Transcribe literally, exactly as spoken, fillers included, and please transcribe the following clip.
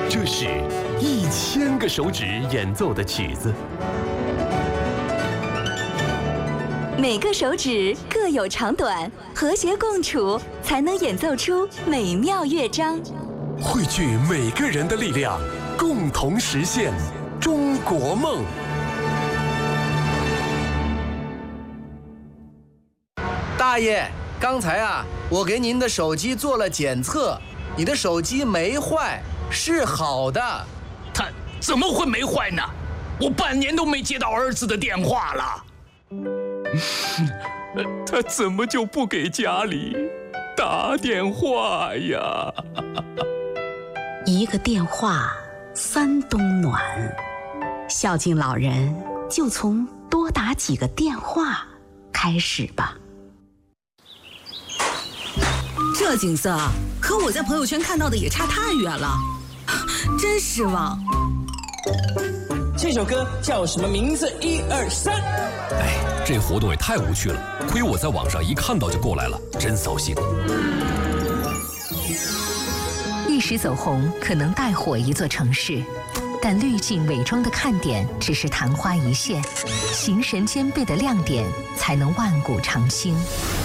这是一千个手指演奏的曲子， 每个手指各有长短，和谐共处，才能演奏出美妙乐章。 汇聚每个人的力量，共同实现中国梦。 大爷，刚才啊，我给您的手机做了检测，你的手机没坏，是好的。 他怎么会没坏呢？我半年都没接到儿子的电话了。 他怎么就不给家里打电话呀？ 一个电话，三冬暖。孝敬老人，就从多打几个电话开始吧。 这景色和我在朋友圈看到的也差太远了，真失望。 这首歌叫什么名字？一二三。 哎，这活动也太无趣了，亏我在网上一看到就过来了，真扫兴。 一时走红可能带火一座城市，但滤镜伪装的看点只是昙花一现，形神兼备的亮点才能万古长青。